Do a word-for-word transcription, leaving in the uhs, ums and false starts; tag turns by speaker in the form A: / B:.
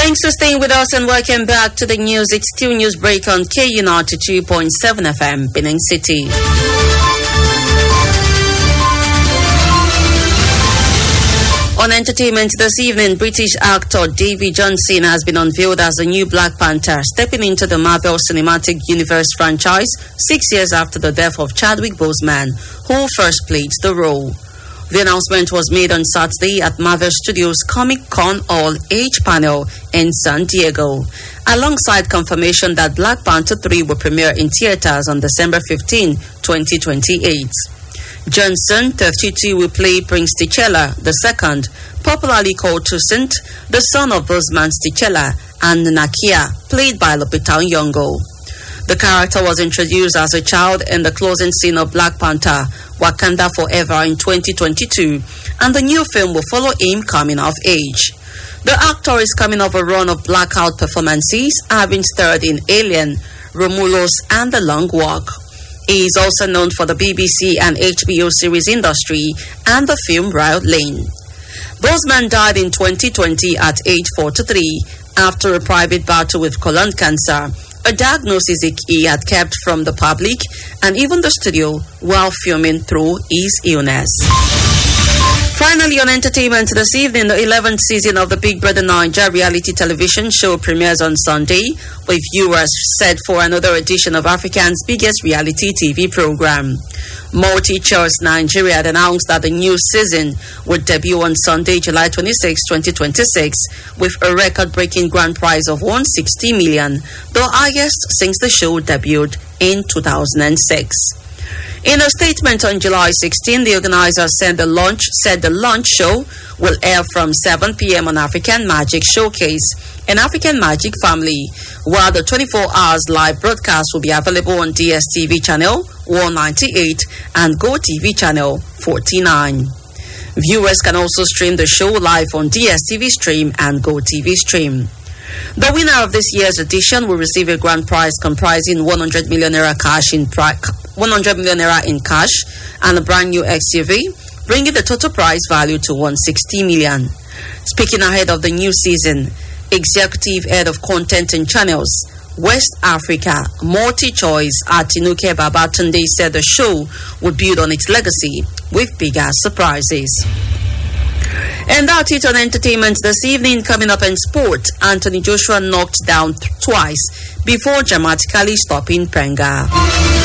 A: Thanks for staying with us and welcome back to the news. It's still News Break on K U ninety-two point seven F M, Benin City. On entertainment this evening, British actor Davy Johnson has been unveiled as the new Black Panther, stepping into the Marvel Cinematic Universe franchise six years after the death of Chadwick Boseman, who first played the role. The announcement was made on Saturday at Marvel Studios Comic-Con All Age panel in San Diego, alongside confirmation that Black Panther three will premiere in theaters on December fifteenth, twenty twenty-eight. Johnson, thirty-two, will play Prince T'Challa the second, popularly called Toussaint, the son of Boseman T'Challa, and Nakia, played by Lupita Nyong'o. The character was introduced as a child in the closing scene of Black Panther, Wakanda Forever in twenty twenty-two, and the new film will follow him coming of age. The actor is coming off a run of blackout performances, having starred in Alien, Romulus, and The Long Walk. He is also known for the B B C and H B O series industry and the film Riot Lane. Boseman died in twenty twenty at age forty-three after a private battle with colon cancer, a diagnosis he had kept from the public and even the studio while filming through his illness. Finally, on entertainment this evening, the eleventh season of the Big Brother Naija reality television show premieres on Sunday, with viewers set for another edition of Africa's biggest reality T V program. Multi-Choice Nigeria had announced that the new season would debut on Sunday, July twenty-sixth, twenty twenty-six, with a record-breaking grand prize of one hundred sixty million dollars, the highest since the show debuted in two thousand six. In a statement on July sixteenth, the organizer said the launch said the launch show will air from seven p.m. on African Magic Showcase and African Magic Family, while the twenty-four hours live broadcast will be available on D S T V channel one ninety-eight and Go T V channel forty-nine. Viewers can also stream the show live on D S T V Stream and Go T V Stream. The winner of this year's edition will receive a grand prize comprising one hundred million naira cash in pri- one hundred million naira in cash and a brand new X U V, bringing the total prize value to one hundred sixty million. Speaking ahead of the new season, Executive Head of Content and Channels, West Africa, Multi-Choice Atinuke Babatunde said the show would build on its legacy with bigger surprises. And that's it on entertainment this evening. Coming up in sport, Anthony Joshua knocked down th- twice before dramatically stopping Prenga.